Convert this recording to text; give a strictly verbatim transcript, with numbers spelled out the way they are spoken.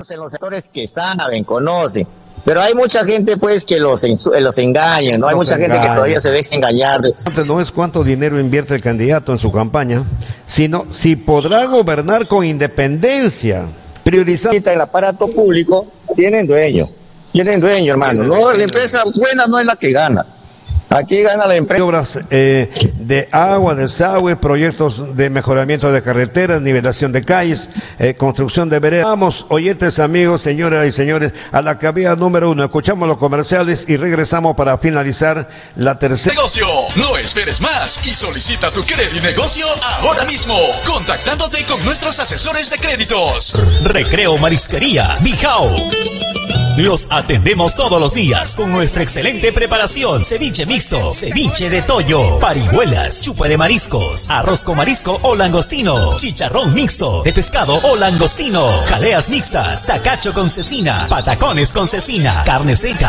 menos en los sectores que saben, conocen. Pero hay mucha gente, pues, que los, los engaña, ¿no? Hay mucha gente que todavía se deja engañar. No es cuánto dinero invierte el candidato en su campaña, sino si podrá gobernar con independencia, priorizando. El aparato público tienen dueño, tienen dueño, hermano. No, la empresa buena no es la que gana. Aquí gana la empresa. Obras eh, de agua, desagüe, proyectos de mejoramiento de carreteras, nivelación de calles, eh, construcción de veredas. Vamos, oyentes, amigos, señoras y señores, a la cabina número uno. Escuchamos los comerciales y regresamos para finalizar la tercera. Negocio, no esperes más y solicita tu crédito negocio ahora mismo, contactándote con nuestros asesores de créditos. Recreo Marisquería Bijao. Los atendemos todos los días con nuestra excelente preparación. Ceviche mixto, ceviche de toyo, parihuelas, chupa de mariscos, arroz con marisco o langostino, chicharrón mixto de pescado o langostino, jaleas mixtas, tacacho con cecina, patacones con cecina, carne seca.